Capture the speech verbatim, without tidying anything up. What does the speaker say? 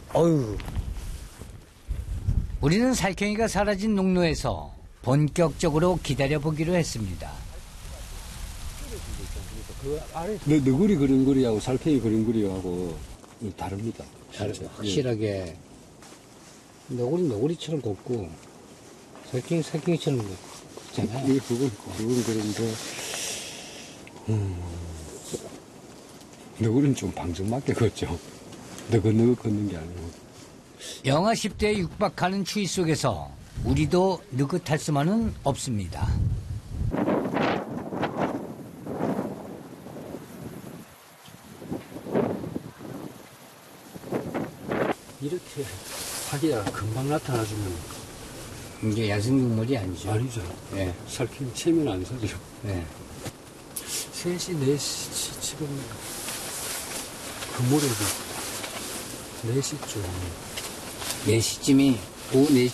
어휴. 우리는 살쾡이가 사라진 농로에서 본격적으로 기다려보기로 했습니다. 너, 너구리 그림그리하고 살쾡이 그림그리하고 다릅니다. 다르죠. 확실하게. 너구리 너구리처럼 곱고 살쾡이 살쾡이처럼 곱잖아요. 이게 그건, 그건 그런데 음, 너구리는 좀 방정맞게 걷죠. 너긋너긋 걷는 게 아니고. 영하 십 도에 육박하는 추위 속에서 우리도 느긋할 수만은 없습니다. 이렇게 하기야 금방 나타나주면 이게 야생동물이 아니죠. 아니죠. 예. 살쾡이 체면 안 서죠. 예. 세 시, 네 시 지금 금모레도 네 시쯤. 네 시쯤이 오후 네 시